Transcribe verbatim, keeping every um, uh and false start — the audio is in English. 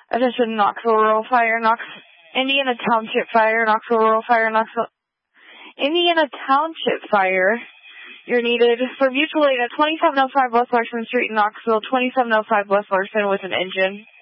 Attention, Knoxville Rural Fire, Knox, Indiana Township Fire, Knoxville Rural Fire, Knoxville, Indiana Township Fire. You're needed for mutual aid at twenty-seven oh five West Larson Street in Knoxville, twenty-seven oh five West Larson with an engine.